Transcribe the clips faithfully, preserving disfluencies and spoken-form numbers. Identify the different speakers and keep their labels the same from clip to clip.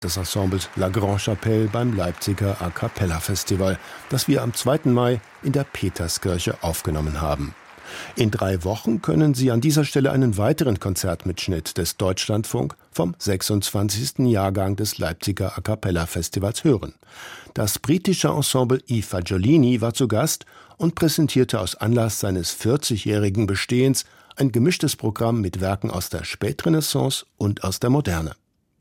Speaker 1: des Ensembles La Grand-Chapelle beim Leipziger A Cappella Festival, das wir am zweiten Mai in der Peterskirche aufgenommen haben. In drei Wochen können Sie an dieser Stelle einen weiteren Konzertmitschnitt des Deutschlandfunk vom sechsundzwanzigsten Jahrgang des Leipziger A Cappella Festivals hören. Das britische Ensemble I Fagiolini war zu Gast und präsentierte aus Anlass seines vierzigjährigen Bestehens ein gemischtes Programm mit Werken aus der Spätrenaissance und aus der Moderne.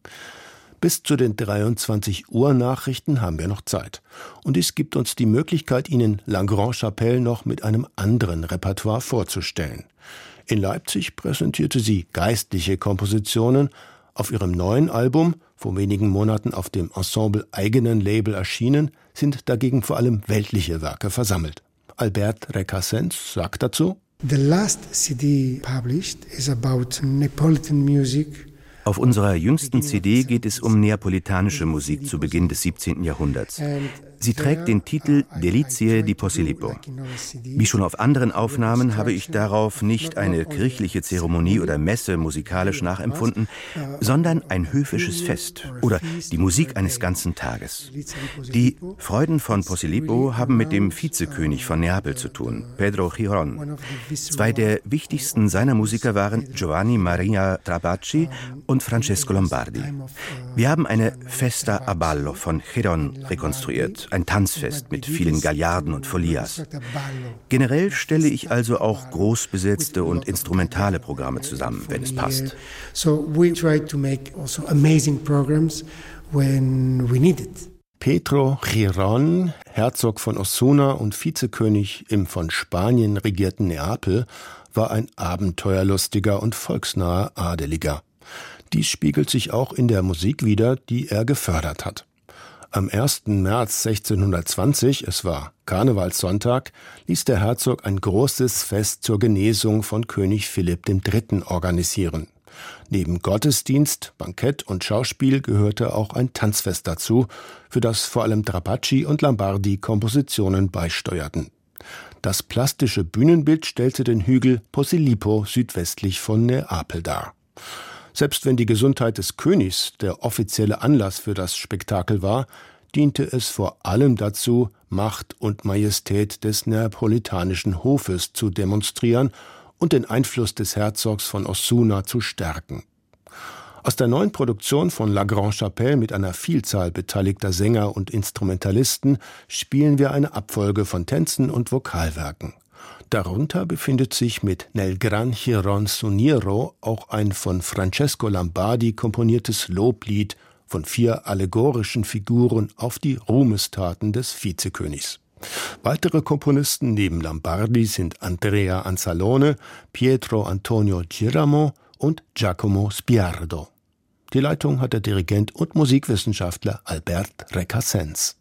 Speaker 1: Bis zu den dreiundzwanzig Uhr Nachrichten haben wir noch Zeit. Und dies gibt uns die Möglichkeit, Ihnen La Grand-Chapelle noch mit einem anderen Repertoire vorzustellen. In Leipzig präsentierte sie geistliche Kompositionen. Auf ihrem neuen Album, vor wenigen Monaten auf dem Ensemble-eigenen Label erschienen, sind dagegen vor allem weltliche Werke versammelt. Albert Recasens sagt dazu:
Speaker 2: The last C D published is about Neapolitan music.
Speaker 3: Auf unserer jüngsten C D geht es um neapolitanische Musik zu Beginn des siebzehnten Jahrhunderts. Sie trägt den Titel Delizie di Posillipo. Wie schon auf anderen Aufnahmen habe ich darauf nicht eine kirchliche Zeremonie oder Messe musikalisch nachempfunden, sondern ein höfisches Fest oder die Musik eines ganzen Tages. Die Freuden von Posillipo haben mit dem Vizekönig von Neapel zu tun, Pedro Giron. Zwei der wichtigsten seiner Musiker waren Giovanni Maria Trabacci und Francesco Lombardi. Wir haben eine Festa a Ballo von Giron rekonstruiert, ein Tanzfest mit vielen Gallarden und Folias. Generell stelle ich also auch großbesetzte und instrumentale Programme zusammen, wenn es passt.
Speaker 2: So we try to make also amazing programs when we need it.
Speaker 1: Pedro Giron, Herzog von Osuna und Vizekönig im von Spanien regierten Neapel, war ein abenteuerlustiger und volksnaher Adeliger. Dies spiegelt sich auch in der Musik wider, die er gefördert hat. Am ersten März sechzehnhundertzwanzig, es war Karnevalssonntag, ließ der Herzog ein großes Fest zur Genesung von König Philipp der Dritte organisieren. Neben Gottesdienst, Bankett und Schauspiel gehörte auch ein Tanzfest dazu, für das vor allem Trabacci und Lombardi Kompositionen beisteuerten. Das plastische Bühnenbild stellte den Hügel Posillipo südwestlich von Neapel dar. Selbst wenn die Gesundheit des Königs der offizielle Anlass für das Spektakel war, diente es vor allem dazu, Macht und Majestät des neapolitanischen Hofes zu demonstrieren und den Einfluss des Herzogs von Osuna zu stärken. Aus der neuen Produktion von La Grand-Chapelle mit einer Vielzahl beteiligter Sänger und Instrumentalisten spielen wir eine Abfolge von Tänzen und Vokalwerken. Darunter befindet sich mit Nel Gran Giron Suniero auch ein von Francesco Lombardi komponiertes Loblied von vier allegorischen Figuren auf die Ruhmestaten des Vizekönigs. Weitere Komponisten neben Lombardi sind Andrea Anzalone, Pietro Antonio Giramo und Giacomo Spiardo. Die Leitung hat der Dirigent und Musikwissenschaftler Albert Recasens.